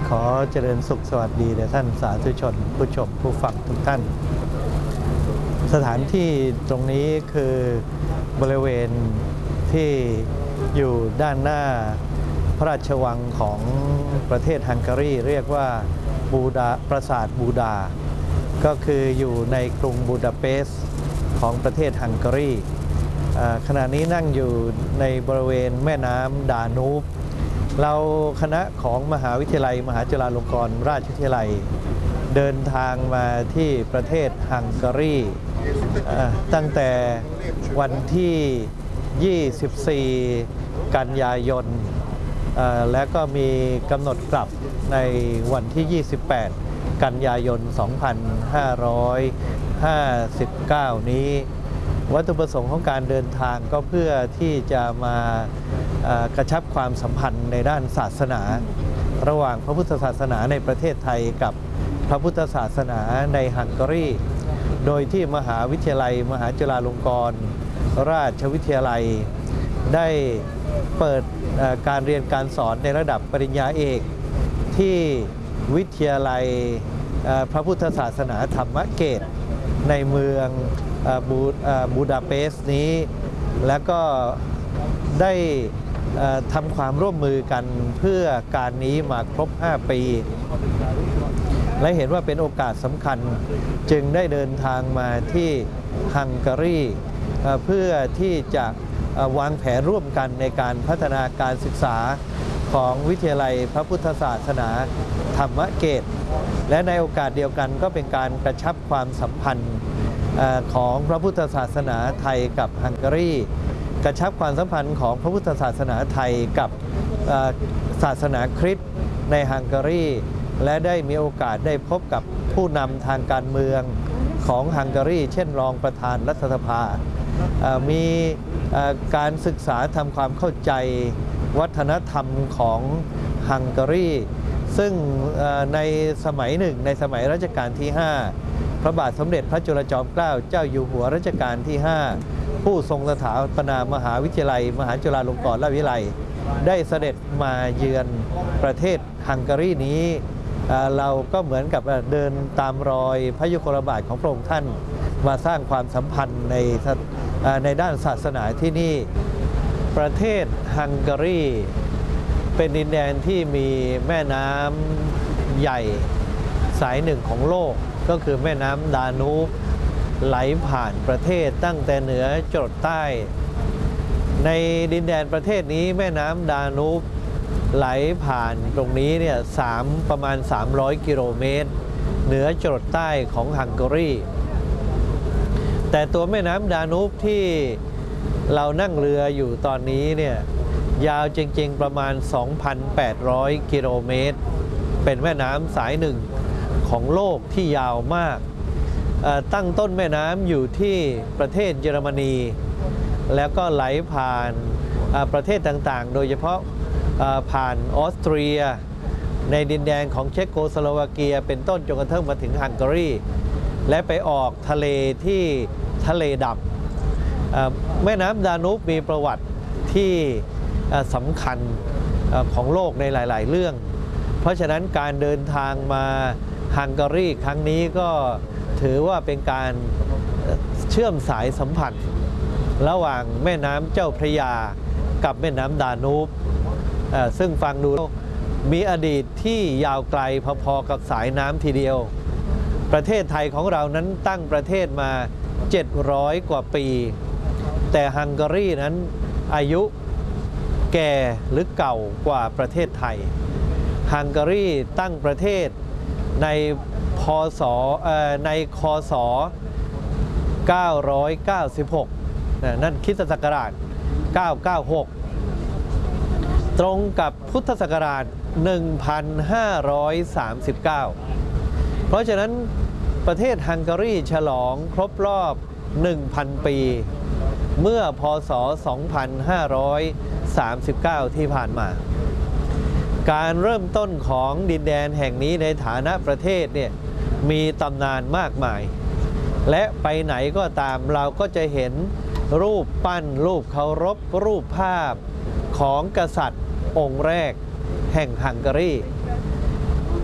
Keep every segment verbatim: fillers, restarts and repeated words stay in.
ขอเจริญสุขสวัสดีแด่ท่านสาธุชนผู้ชมผู้ฟังทุกท่าน สถานที่ตรงนี้คือบริเวณที่อยู่ด้านหน้าพระราชวังของประเทศฮังการีเรียกว่าบูดาปราสาทบูดาก็คืออยู่ในกรุงบูดาเปสต์ของประเทศฮังการีขณะนี้นั่งอยู่ในบริเวณแม่น้ำดานูบเราคณะของมหาวิทยาลัยมหาจุฬาลงกรณราชวิทยาลัยเดินทางมาที่ประเทศฮังการีตั้งแต่วันที่ยี่สิบสี่กันยายนและก็มีกำหนดกลับในวันที่ยี่สิบแปดกันยายนสองพันห้าร้อยห้าสิบเก้านี้วัตถุประสงค์ของการเดินทางก็เพื่อที่จะมากระชับความสัมพันธ์ในด้านศาสนาระหว่างพระพุทธศาสนาในประเทศไทยกับพระพุทธศาสนาในฮังการีโดยที่มหาวิทยาลัยมหาจุฬาลงกรณราชวิทยาลัยได้เปิดการเรียนการสอนในระดับปริญญาเอกที่วิทยาลัยพระพุทธศาสนาธรรมเกตในเมืองบูดาเปสต์นี้และก็ได้ทำความร่วมมือกันเพื่อการนี้มาครบห้าปีและเห็นว่าเป็นโอกาสสำคัญจึงได้เดินทางมาที่ฮังการีเพื่อที่จะวางแผนร่วมกันในการพัฒนาการศึกษาของวิทยาลัยพระพุทธศาสนาธรรมเกตและในโอกาสเดียวกันก็เป็นการกระชับความสัมพันธ์ของพระพุทธศาสนาไทยกับฮังการีกระชับความสัมพันธ์ของพระพุทธศาสนาไทยกับศาสนาคริสต์ในฮังการีและได้มีโอกาสได้พบกับผู้นำทางการเมืองของฮังการีเช่นรองประธานรัฐสภามีการศึกษาทำความเข้าใจวัฒนธรรมของฮังการีซึ่งในสมัยหนึ่งในสมัยรัชกาลที่ห้าพระบาทสมเด็จพระจุลจอมเกล้าเจ้าอยู่หัวรัชกาลที่ห้าผู้ทรงสถาปนามหาวิทยาลัยมหาจุฬาลงกรณราชวิทยาลัยได้เสด็จมาเยือนประเทศฮังการีนี้เราก็เหมือนกับเดินตามรอยพระยุคลบาทของพระองค์ท่านมาสร้างความสัมพันธ์ในในด้านศาสนาที่นี่ประเทศฮังการีเป็นดินแดนที่มีแม่น้ำใหญ่สายหนึ่งของโลกก็คือแม่น้ำดานูบไหลผ่านประเทศตั้งแต่เหนือจรดใต้ในดินแดนประเทศนี้แม่น้ำดานูบไหลผ่านตรงนี้เนี่ยสามประมาณสามร้อยกิโลเมตรเหนือจรดใต้ของฮังการีแต่ตัวแม่น้ำดานูบที่เรานั่งเรืออยู่ตอนนี้เนี่ยยาวจริงๆประมาณ สองพันแปดร้อย กิโลเมตรเป็นแม่น้ำสายหนึ่งของโลกที่ยาวมากตั้งต้นแม่น้ำอยู่ที่ประเทศเยอรมนีแล้วก็ไหลผ่านประเทศต่างๆโดยเฉพาะผ่านออสเตรียในดินแดนของเช็กโกสโลวาเกียเป็นต้นจนกระทั่งมาถึงฮังการีและไปออกทะเลที่ทะเลดำแม่น้ำดานูบมีประวัติที่สำคัญของโลกในหลายๆเรื่องเพราะฉะนั้นการเดินทางมาฮังการีครั้งนี้ก็ถือว่าเป็นการเชื่อมสายสัมพันธ์ระหว่างแม่น้ำเจ้าพระยากับแม่น้ำดานูบซึ่งฟังดูมีอดีตที่ยาวไกลพอๆกับสายน้ำทีเดียวประเทศไทยของเรานั้นตั้งประเทศมาเจ็ดร้อยกว่าปีแต่ฮังการีนั้นอายุแก่หรือเก่ากว่าประเทศไทยฮังการีตั้งประเทศในพศในคศเก้าร้อยเก้าสิบหกนั่นคริสตศักราชเก้าร้อยเก้าสิบหกตรงกับพุทธศักราชหนึ่งพันห้าร้อยสามสิบเก้าเพราะฉะนั้นประเทศฮังการีฉลองครบรอบ หนึ่งพัน ปีเมื่อพศสองพันห้าร้อยสามสิบเก้าที่ผ่านมาการเริ่มต้นของดินแดนแห่งนี้ในฐานะประเทศเนี่ยมีตำนานมากมายและไปไหนก็ตามเราก็จะเห็นรูปปั้นรูปเคารพรูปภาพของกษัตริย์องค์แรกแห่งฮังการี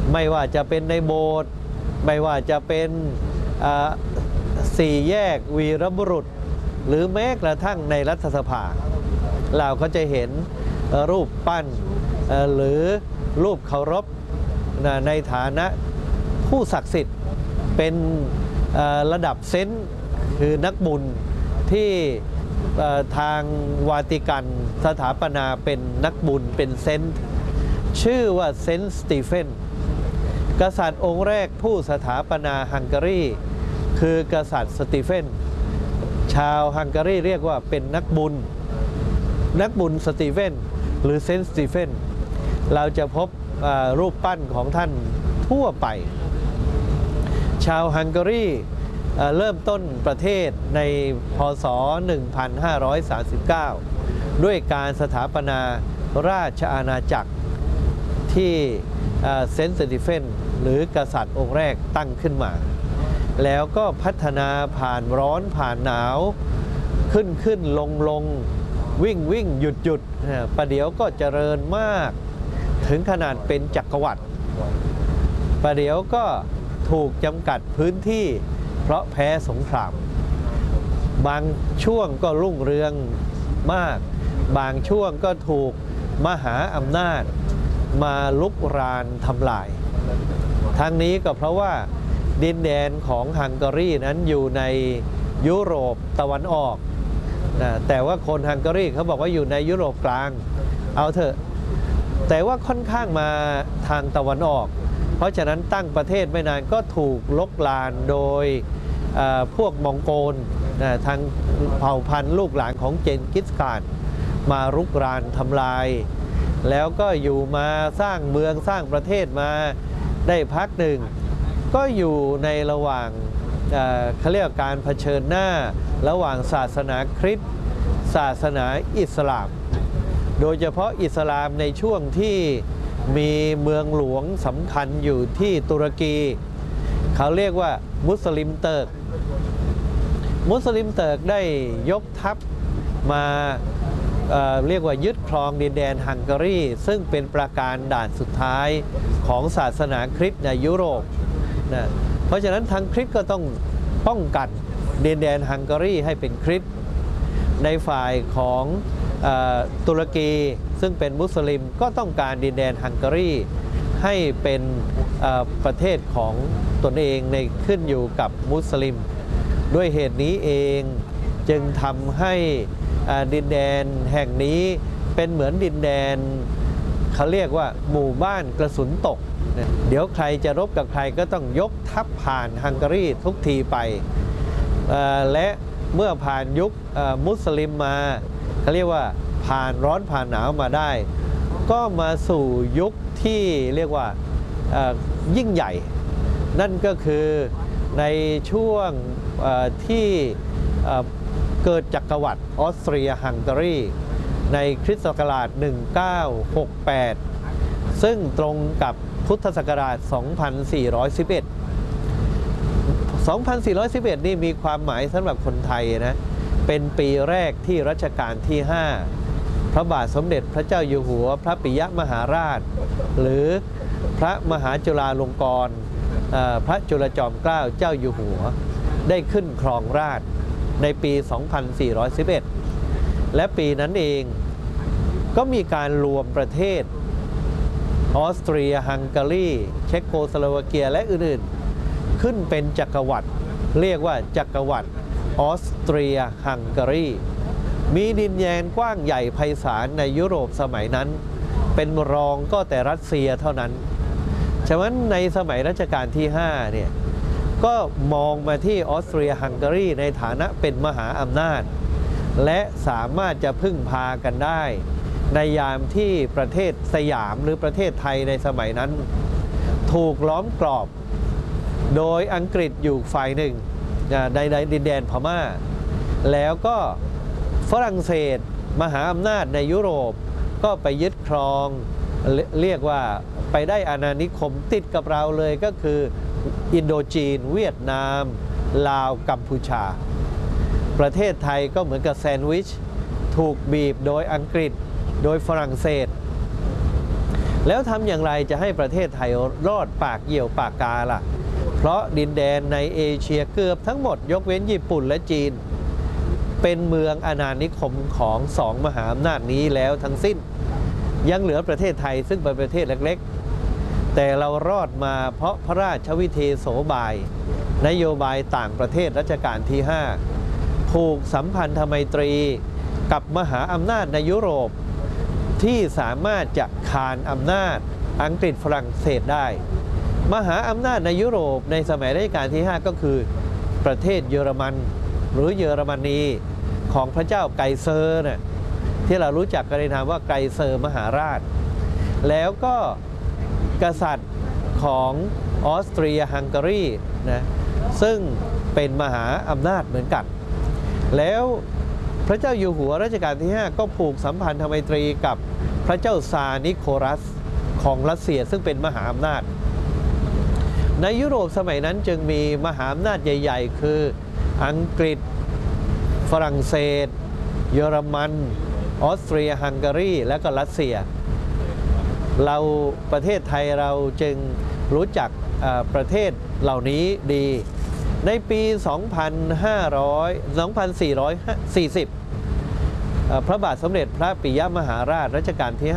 ไม่ว่าจะเป็นในโบสถ์ไม่ว่าจะเป็นสี่แยกวีรบุรุษหรือแม้กระทั่งในรัฐสภาเราก็จะเห็นรูปปั้นหรือรูปเคารพในฐานะผู้ศักดิ์สิทธิ์เป็นระดับเซนต์คือนักบุญที่ทางวาติกันสถาปนาเป็นนักบุญเป็นเซนต์ชื่อว่าเซนต์สตีเฟนกษัตริย์องค์แรกผู้สถาปนาฮังการีคือกษัตริย์สตีเฟนชาวฮังการีเรียกว่าเป็นนักบุญนักบุญสตีเฟนหรือเซนต์สตีเฟนเราจะพบรูปปั้นของท่านทั่วไปชาวฮังการีเริ่มต้นประเทศในพ.ศ. หนึ่งพันห้าร้อยสามสิบเก้า ด้วยการสถาปนาราชอาณาจักรที่เซนต์สตีเฟนหรือกษัตริย์องค์แรกตั้งขึ้นมาแล้วก็พัฒนาผ่านร้อนผ่านหนาวขึ้นขึ้นลงลงวิ่งวิ่งหยุดหยุดประเดี๋ยวก็เจริญมากถึงขนาดเป็นจักรวรรดิประเดี๋ยวก็ถูกจำกัดพื้นที่เพราะแพ้สงครามบางช่วงก็รุ่งเรืองมากบางช่วงก็ถูกมหาอำนาจมาลุกรานทำลายทั้งนี้ก็เพราะว่าดินแดนของฮังการีนั้นอยู่ในยุโรปตะวันออกนะแต่ว่าคนฮังการีเขาบอกว่าอยู่ในยุโรปกลางเอาเถอะแต่ว่าค่อนข้างมาทางตะวันออกเพราะฉะนั้นตั้งประเทศไม่นานก็ถูกลบลานโดยพวกมองโกลนะทางเผ่าพันธุ์ลูกหลานของเจนกิสข่านมารุกรานทำลายแล้วก็อยู่มาสร้างเมืองสร้างประเทศมาได้พักหนึ่งก็อยู่ในระหว่างเขาเรียกการเผชิญหน้าระหว่างศาสนาคริสต์ศาสนาอิสลามโดยเฉพาะอิสลามในช่วงที่มีเมืองหลวงสำคัญอยู่ที่ตุรกีเขาเรียกว่ามุสลิมเติร์กมุสลิมเติร์กได้ยกทัพมาเอ่อเรียกว่ายึดครองดินแดนฮังการีซึ่งเป็นประการด่านสุดท้ายของศาสนาคริสต์ในยุโรปนะเพราะฉะนั้นทางคริสต์ก็ต้องป้องกันดินแดนฮังการีให้เป็นคริสต์ในฝ่ายของเอ่อตุรกีซึ่งเป็นมุสลิมก็ต้องการดินแดนฮังการีให้เป็นเอ่อประเทศของตนเองในขึ้นอยู่กับมุสลิมด้วยเหตุนี้เองจึงทำให้ดินแดนแห่งนี้เป็นเหมือนดินแดนเขาเรียกว่าหมู่บ้านกระสุนตกเดี๋ยวใครจะรบกับใครก็ต้องยกทัพผ่านฮังการีทุกทีไปและเมื่อผ่านยุคมุสลิมมาเขาเรียกว่าผ่านร้อนผ่านหนาวมาได้ก็มาสู่ยุคที่เรียกว่ายิ่งใหญ่นั่นก็คือในช่วงที่เกิดจักรวรรดิออสเตรียฮังการีในคริสตศักราชหนึ่งพันเก้าร้อยหกสิบแปดซึ่งตรงกับพุทธศักราชสองพันสี่ร้อยสิบเอ็ด สองพันสี่ร้อยสิบเอ็ดนี่มีความหมายสำหรับคนไทยนะเป็นปีแรกที่รัชกาลที่ห้าพระบาทสมเด็จพระเจ้าอยู่หัวพระปิยมหาราชหรือพระมหาจุฬาลงกรณ์พระจุลจอมเกล้าเจ้าอยู่หัวได้ขึ้นครองราชย์ในปี สองพันสี่ร้อยสิบเอ็ด และปีนั้นเองก็มีการรวมประเทศออสเตรียฮังการีเช็กโกสโลวาเกียและอื่นๆขึ้นเป็นจักรวรรดิเรียกว่าจักรวรรดิออสเตรียฮังการีมีดินแดนกว้างใหญ่ไพศาลในยุโรปสมัยนั้นเป็นรองก็แต่รัสเซียเท่านั้นฉะนั้นในสมัยรัชกาลที่ห้าเนี่ยก็มองมาที่ออสเตรียฮังการีในฐานะเป็นมหาอำนาจและสามารถจะพึ่งพากันได้ในยามที่ประเทศสยามหรือประเทศไทยในสมัยนั้นถูกล้อมกรอบโดยอังกฤษอยู่ฝ่ายหนึ่งในดินแดนพม่าแล้วก็ฝรั่งเศสมหาอำนาจในยุโรปก็ไปยึดครองเรียกว่าไปได้อาณานิคมติดกับเราเลยก็คืออินโดจีนเวียดนามลาวกัมพูชาประเทศไทยก็เหมือนกับแซนด์วิชถูกบีบโดยอังกฤษโดยฝรั่งเศสแล้วทำอย่างไรจะให้ประเทศไทยรอดปากเหี่ยวปากกาล่ะเพราะดินแดนในเอเชียเกือบทั้งหมดยกเว้นญี่ปุ่นและจีนเป็นเมืองอาณานิคมของสองมหาอำนาจนี้แล้วทั้งสิ้นยังเหลือประเทศไทยซึ่งเป็นประเทศเล็กๆแต่เรารอดมาเพราะพระราชวิเทโสบายนโยบายต่างประเทศรัชกาลที่ห้าผูกสัมพันธไมตรีกับมหาอำนาจในยุโรปที่สามารถจะคานอำนาจอังกฤษฝรั่งเศสได้มหาอำนาจในยุโรปในสมัยรัชกาลที่ห้าก็คือประเทศเยอรมันหรือเยอรมนีของพระเจ้าไกเซอร์นะที่เรารู้จักกันในนามว่าไกเซอร์มหาราชแล้วก็กษัตริย์ของออสเตรียฮังการีนะซึ่งเป็นมหาอำนาจเหมือนกันแล้วพระเจ้าอยู่หัวรัชกาลที่ห้าก็ผูกสัมพันธไมตรีกับพระเจ้าซาร์นิโคลัสของรัสเซียซึ่งเป็นมหาอำนาจในยุโรปสมัยนั้นจึงมีมหาอำนาจใหญ่ๆคืออังกฤษฝรั่งเศสเยอรมันออสเตรียฮังการีและก็รัสเซียเราประเทศไทยเราจึงรู้จักประเทศเหล่านี้ดีในปี สองพันสี่ร้อยสี่สิบ พระบาทสมเด็จพระปิยมหาราชรัชกาลที่